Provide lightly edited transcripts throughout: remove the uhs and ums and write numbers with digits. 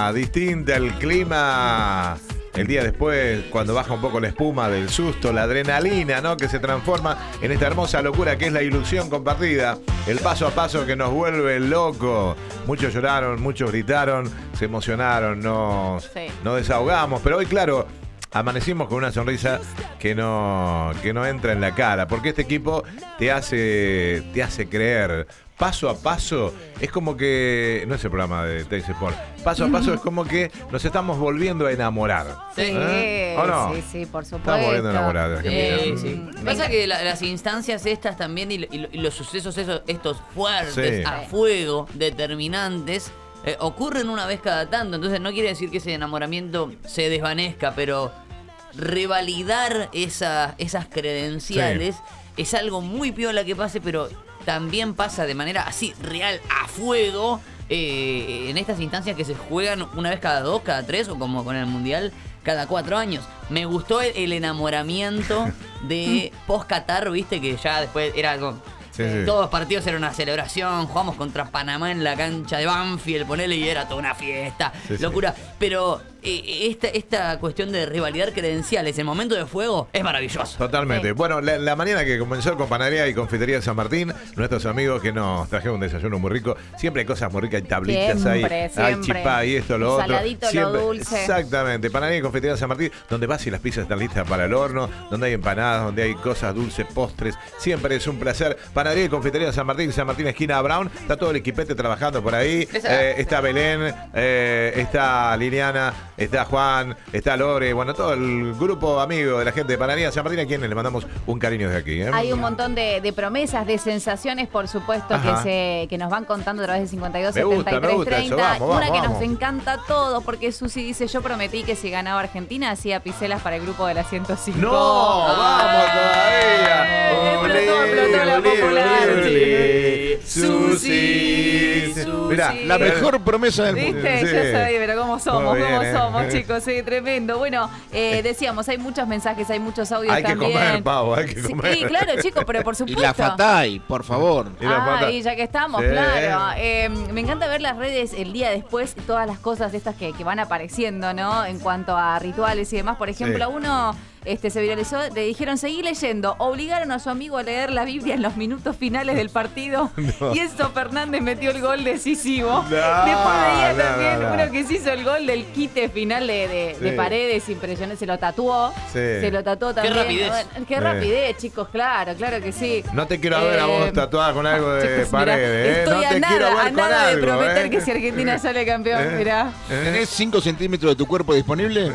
forma distinta, el clima. El día después, cuando baja un poco la espuma del susto, la adrenalina, ¿no? Que se transforma en esta hermosa locura que es la ilusión compartida. El paso a paso que nos vuelve loco. Muchos lloraron, muchos gritaron, se emocionaron, nos desahogamos. Pero hoy, claro, amanecimos con una sonrisa que no entra en la cara. Porque este equipo te hace creer. Paso a paso, es como que, no es el programa de Teis Sport, paso a paso es como que nos estamos volviendo a enamorar. Sí, ¿O no? sí, por supuesto. Estamos volviendo a enamorar de Argentina. Sí. Pasa que las instancias estas también y los sucesos estos fuertes, a fuego, determinantes, ocurren una vez cada tanto. Entonces no quiere decir que ese enamoramiento se desvanezca, pero revalidar esas credenciales es algo muy piola que pase, pero también pasa de manera así, real, a fuego, en estas instancias que se juegan una vez cada 2, cada 3, o como con el Mundial, cada 4 años. Me gustó el enamoramiento de post-Qatar, viste, que ya después era algo... Todos los partidos eran una celebración, jugamos contra Panamá en la cancha de Banfield, ponele, y era toda una fiesta, locura. Pero esta cuestión de rivalidad credenciales en momento de fuego es maravilloso. Totalmente. Bueno, la mañana que comenzó con Panadería y Confitería San Martín, nuestros amigos que nos trajeron un desayuno muy rico. Siempre hay cosas muy ricas, hay tablitas siempre. Hay chipá y esto, lo otro. Saladito, siempre, lo dulce. Exactamente. Panadería y Confitería San Martín, donde vas y las pizzas están listas para el horno, donde hay empanadas, donde hay cosas dulces, postres. Siempre es un placer. Panadería y Confitería San Martín esquina Brown. Está todo el equipete trabajando por ahí. Está Belén, está Liliana, está Juan, está Lore, bueno, todo el grupo amigo de la gente de Panadería San Martín, a quienes le mandamos un cariño desde aquí. Hay un montón de promesas, de sensaciones, por supuesto, que nos van contando a través de 52, 73, 30. Una que nos encanta a todos, porque Susi dice, yo prometí que si ganaba Argentina hacía piselas para el grupo de la 105. ¡No! ¡Vamos todavía! Explotó la popular. Susi. Mirá, la mejor promesa del mundo. ¿Viste? Sí. Yo sabía, pero ¿cómo somos? Muy bien, somos, chicos? Sí, tremendo. Bueno, decíamos, hay muchos mensajes, hay muchos audios también. Hay que comer, Pau, hay que comer. Sí, claro, chicos, pero por supuesto. Y la Fatay, por favor. Y ya que estamos, claro. Me encanta ver las redes el día después, todas las cosas de estas que van apareciendo, ¿no? En cuanto a rituales y demás. Por ejemplo, a uno se viralizó, le dijeron, seguí leyendo. Obligaron a su amigo a leer la Biblia en los minutos finales del partido. No. Y Enzo Fernández metió el gol decisivo. Después veía también uno que se hizo el gol del quite final de Paredes, impresionante. Se lo tatuó. Se lo tatuó también. Qué rapidez. Qué rapidez, chicos, claro que sí. No te quiero ver a vos tatuada con algo de chicos, Paredes. Estoy no te quiero ver a nada de algo, prometer que si Argentina sale campeón, mirá. ¿Tenés 5 centímetros de tu cuerpo disponible?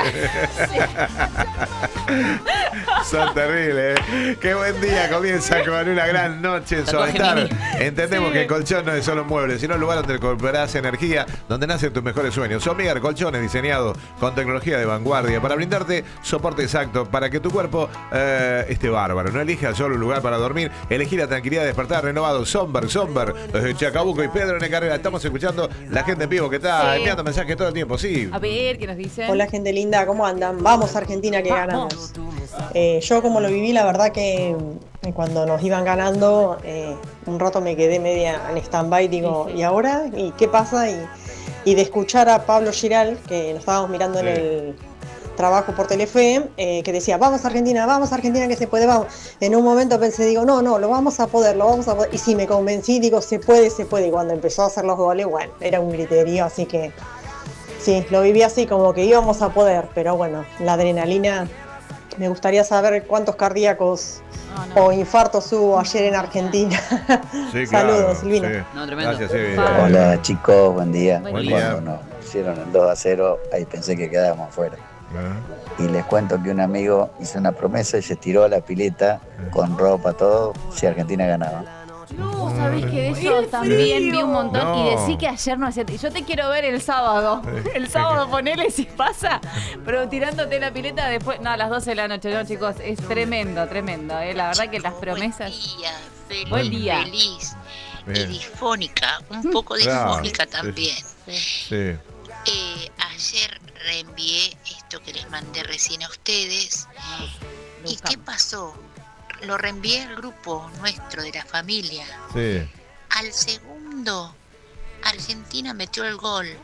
Son terribles, Qué buen día comienza con una gran noche en Solestar. Entendemos que el colchón no es solo un mueble, sino un lugar donde incorporarás energía, donde nacen tus mejores sueños. Somier Colchones, diseñado con tecnología de vanguardia para brindarte soporte exacto para que tu cuerpo esté bárbaro. No elijas solo un lugar para dormir, elegí la tranquilidad de despertar renovado. Somber, desde Chacabuco y Pedro en Carrera. Estamos escuchando la gente en vivo que está enviando mensajes todo el tiempo. Sí. A ver, ¿qué nos dicen? Hola, gente linda, ¿cómo andan? Vamos, Argentina, que ganamos. Yo como lo viví, la verdad que cuando nos iban ganando, un rato me quedé media en stand-by, digo, ¿y ahora? ¿Y qué pasa? Y de escuchar a Pablo Giral, que lo estábamos mirando en el trabajo por Telefe, que decía, vamos Argentina, que se puede, vamos. En un momento pensé, digo, no, lo vamos a poder. Y sí, me convencí, digo, se puede. Y cuando empezó a hacer los goles, bueno, era un griterío, así que sí, lo viví así, como que íbamos a poder, pero bueno, la adrenalina. Me gustaría saber cuántos cardíacos o infartos hubo ayer en Argentina. Sí, Saludos, claro, Silvina. Sí. No, tremendo. Gracias, Silvina. Hola chicos, buen día. Buen día. Cuando nos hicieron el 2-0, ahí pensé que quedábamos fuera. Y les cuento que un amigo hizo una promesa y se tiró a la pileta con ropa, todo, si Argentina ganaba. No, sabés que de eso también vi un montón. Y decí que ayer no hacía. Yo te quiero ver el sábado. El sábado ponele si pasa. Pero tirándote la pileta después. No, a las 12 de la noche, no, chicos. Es tremendo. La verdad que las promesas. Buen día. Feliz. Y disfónica. Un poco disfónica también. Sí. Ayer reenvié esto que les mandé recién a ustedes. ¿Y qué pasó? Lo reenvié al grupo nuestro de la familia. Sí. Al segundo, Argentina metió el gol.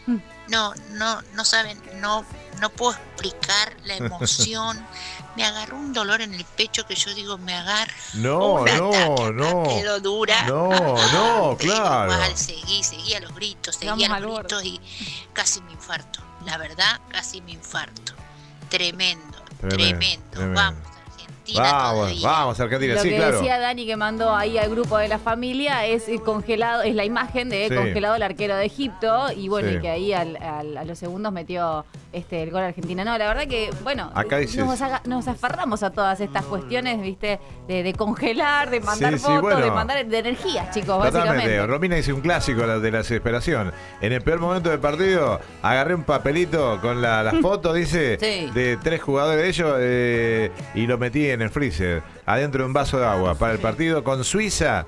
No saben, no puedo explicar la emoción. Me agarró un dolor en el pecho que yo digo, me agarra. No. Quedó dura. No, claro. Igual seguí a los gritos, y casi me infarto. La verdad, casi me infarto. Tremendo. Vamos, Argentina. Vamos, Argentina, sí, claro. Lo que decía Dani, que mandó ahí al grupo de la familia, es congelado, es la imagen de congelado el arquero de Egipto, y bueno, y que ahí a los segundos metió el gol Argentina. No, la verdad que, bueno, acá nos aferramos a todas estas cuestiones, ¿viste? De congelar, de mandar fotos, de mandar de energías, chicos, básicamente. Romina dice un clásico de la desesperación. En el peor momento del partido, agarré un papelito con las fotos, dice, de 3 jugadores de ellos, y lo metí en el freezer, adentro de un vaso de agua para el partido con Suiza.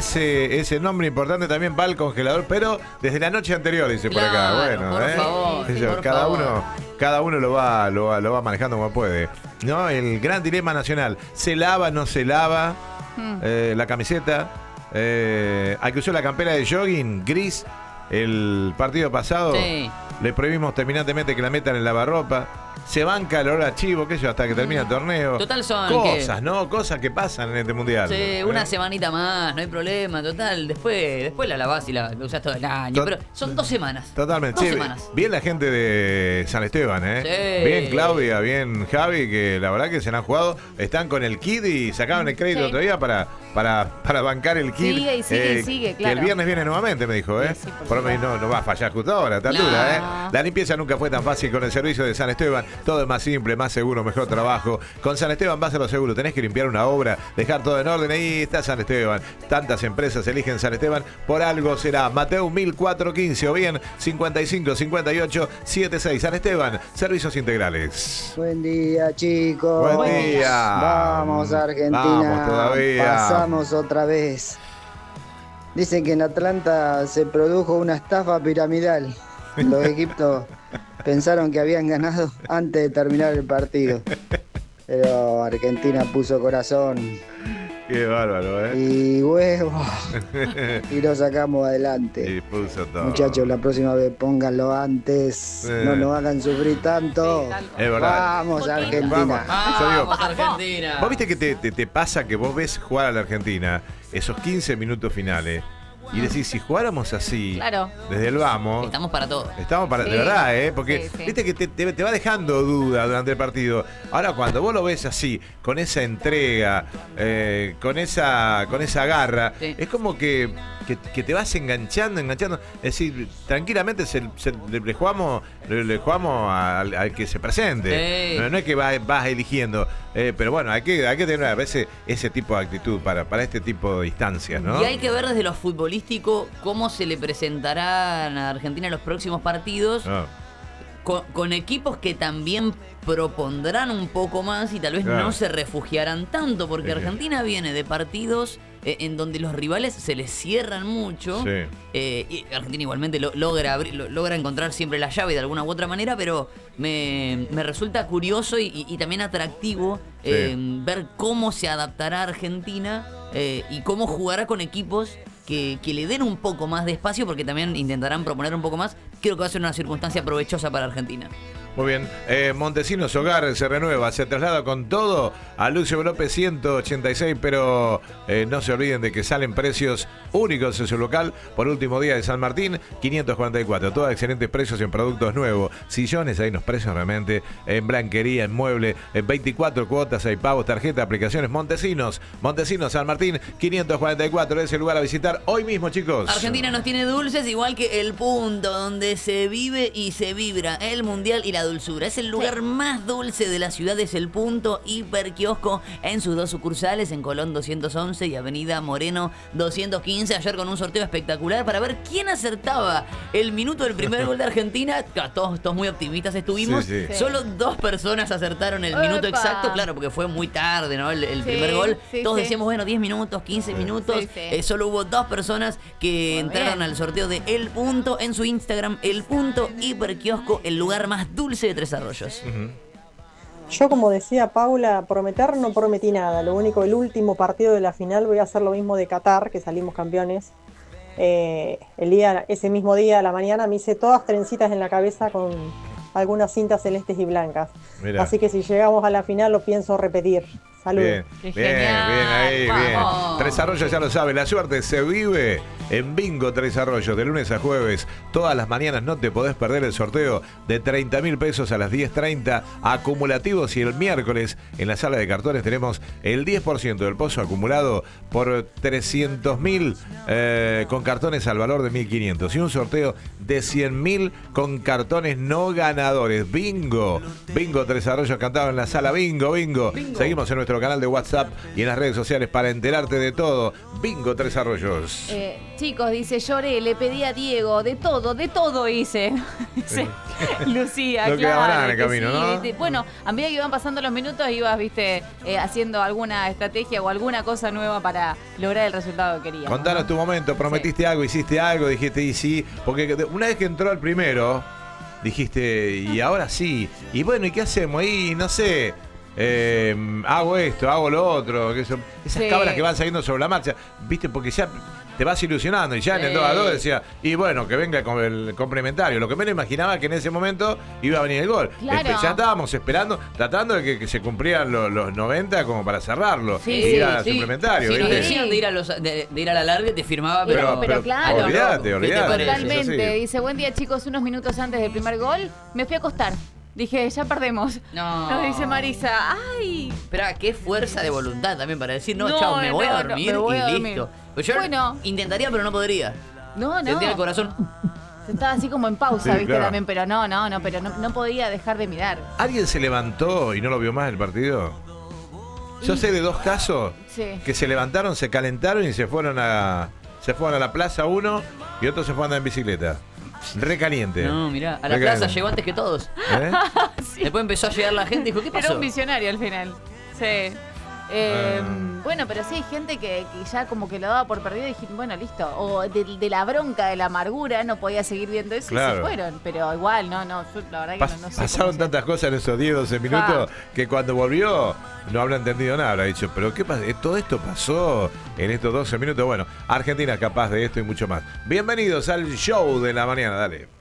Ese nombre importante también va al congelador, pero desde la noche anterior, dice por acá. Bueno, por cada uno lo va manejando como puede. ¿No? El gran dilema nacional. ¿Se lava, no se lava la camiseta? Al que usó la campera de jogging gris el partido pasado, le prohibimos terminantemente que la metan en lavarropa. Se banca el olor a chivo, hasta que termina el torneo. Total son cosas, ¿no? Cosas que pasan en este mundial. Sí, una semanita más, no hay problema, total. Después la lavás y la usás todo el año. Pero son 2 semanas. Totalmente. 2 semanas. Bien la gente de San Esteban, Bien Claudia, bien Javi, que la verdad que se la han jugado. Están con el kit y sacaban el crédito otro día para bancar el kit. Sigue, claro. Que el viernes viene nuevamente, me dijo, Sí, por lo menos no va a fallar justo ahora, tan dura, La limpieza nunca fue tan fácil con el servicio de San Esteban. Todo es más simple, más seguro, mejor trabajo. Con San Esteban vas a lo seguro. Tenés que limpiar una obra, dejar todo en orden. Ahí está San Esteban. Tantas empresas eligen San Esteban. Por algo será. Mateo 1415 o bien 55 58 76. San Esteban, servicios integrales. Buen día, chicos. Buen día. Vamos, Argentina. Vamos todavía. Pasamos otra vez. Dicen que en Atlanta se produjo una estafa piramidal. Los egipcios pensaron que habían ganado antes de terminar el partido. Pero Argentina puso corazón. Qué bárbaro, Y huevo. Y lo sacamos adelante. Y puso todo. Muchachos, la próxima vez pónganlo antes. No nos hagan sufrir tanto. Es verdad. Vamos, Argentina. Vamos, Argentina. ¿Vos viste que te pasa que vos ves jugar a la Argentina esos 15 minutos finales? Y decís, si jugáramos así, desde el vamos... Estamos para todo. Estamos para... De verdad, Porque viste que te va dejando duda durante el partido. Ahora, cuando vos lo ves así, con esa entrega, con esa garra, es como que te vas enganchando. Es decir, tranquilamente le jugamos al que se presente. No es que vas eligiendo. Pero bueno, hay que tener a veces ese tipo de actitud para este tipo de instancias, ¿no? Y hay que ver desde lo futbolístico cómo se le presentarán a Argentina en los próximos partidos. Con equipos que también propondrán un poco más y tal vez no se refugiarán tanto, porque Argentina viene de partidos en donde los rivales se les cierran mucho. Y Argentina igualmente logra encontrar siempre la llave de alguna u otra manera, pero me resulta curioso y también atractivo ver cómo se adaptará Argentina y cómo jugará con equipos que le den un poco más de espacio, porque también intentarán proponer un poco más. Creo que va a ser una circunstancia provechosa para Argentina. Muy bien. Montesinos Hogar se renueva, se traslada con todo a Lucio López 186, pero no se olviden de que salen precios únicos en su local por último día de San Martín, 544. Todos excelentes precios en productos nuevos. Sillones, hay unos precios realmente en blanquería, en mueble, en 24 cuotas, hay pagos, tarjeta, aplicaciones. Montesinos San Martín, 544. Es el lugar a visitar hoy mismo, chicos. Argentina nos tiene dulces, igual que El Punto, donde se vive y se vibra el mundial y la dulzura. Es el lugar más dulce de la ciudad, es El Punto Hiperquiosco en sus 2 sucursales, en Colón 211 y Avenida Moreno 215. Ayer con un sorteo espectacular para ver quién acertaba el minuto del primer gol de Argentina. Todos muy optimistas estuvimos. Solo 2 personas acertaron el minuto exacto, claro, porque fue muy tarde, ¿no? El primer gol. Todos decíamos, bueno, 10 minutos, 15 minutos. Solo hubo 2 personas que entraron al sorteo de El Punto en su Instagram, El Punto Hiperquiosco, el lugar más dulce de Tres Arroyos. Yo, como decía Paula, prometer no prometí nada. Lo único, el último partido de la final voy a hacer lo mismo de Qatar, que salimos campeones. ese mismo día a la mañana me hice todas trencitas en la cabeza con algunas cintas celestes y blancas. Mirá. Así que si llegamos a la final lo pienso repetir. Saludos. Bien, ahí, bien. Tres Arroyos ya lo sabe, la suerte se vive en Bingo Tres Arroyos, de lunes a jueves. Todas las mañanas no te podés perder el sorteo de 30.000 pesos a las 10:30 acumulativos, y el miércoles en la sala de cartones tenemos el 10% del pozo acumulado por 300.000 con cartones al valor de 1.500 y un sorteo de 100.000 con cartones no ganadores. Bingo Tres Arroyos cantado en la sala. Bingo. Seguimos en nuestro canal de WhatsApp y en las redes sociales para enterarte de todo. Bingo Tres Arroyos. Chicos, dice, lloré, le pedí a Diego, de todo hice. Dice Lucía, lo claro. En el camino, sí, ¿no? Bueno, a medida que iban pasando los minutos ibas, haciendo alguna estrategia o alguna cosa nueva para lograr el resultado que queríamos. Contanos tu momento, prometiste algo, hiciste algo, dijiste y sí, porque una vez que entró el primero, dijiste, y ahora sí, y bueno, ¿y qué hacemos? Y no sé, hago esto, hago lo otro, esas cabras que van saliendo sobre la marcha, viste, porque ya te vas ilusionando, y ya en el 2-2 decía, y bueno, que venga con el complementario. Lo que menos imaginaba que en ese momento iba a venir el gol. Claro. Ya estábamos esperando, tratando de que se cumplieran los 90 como para cerrarlo. Sí, ir al suplementario. Si nos decían de ir a la larga, te firmaba, pero claro. Olvídate. Totalmente. Dice, buen día, chicos, unos minutos antes del primer gol, me fui a acostar. Dije, ya perdemos. No. Nos dice Marisa, ¡ay! Espera, qué fuerza de voluntad también para decir, chao, me voy a dormir y listo. Pues yo intentaría, pero no podría. No. Sentía el corazón. Estaba así como en pausa, ¿viste? Claro. También, pero no podía dejar de mirar. ¿Alguien se levantó y no lo vio más el partido? Yo sé de dos casos que se levantaron, se calentaron y se fueron a la plaza uno y otro se fue a andar en bicicleta. Recaliente. No, mirá, a la plaza llegó antes que todos. Sí. Después empezó a llegar la gente y dijo, ¿qué pasó? Era un visionario al final. Sí. Bueno, pero sí hay gente que ya como que lo daba por perdido y dije, bueno, listo. O de la bronca, de la amargura, no podía seguir viendo eso y se fueron. Pero igual, yo la verdad que no sé. Pasaron tantas cosas en esos 10, 12 minutos que cuando volvió no habrá entendido nada. Habrá dicho, pero ¿qué pasa? Todo esto pasó en estos 12 minutos. Bueno, Argentina es capaz de esto y mucho más. Bienvenidos al show de la mañana, dale.